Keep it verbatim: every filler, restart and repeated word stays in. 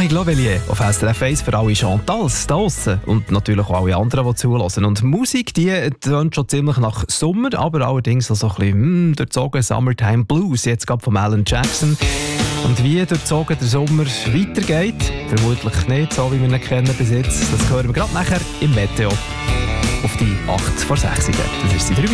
Marie Glovelier auf S R F eins für alle Chantals da draussen und natürlich auch alle anderen, die zuhören. Und Musik, die tönt schon ziemlich nach Sommer, aber allerdings auch so ein bisschen mm, durchzogen Summertime Blues, jetzt gerade von Alan Jackson. Und wie durchzogen der Sommer weitergeht, vermutlich nicht so, wie wir ihn kennen bis jetzt, das hören wir gerade nachher im Meteo auf die acht vor sechs. Das ist die drei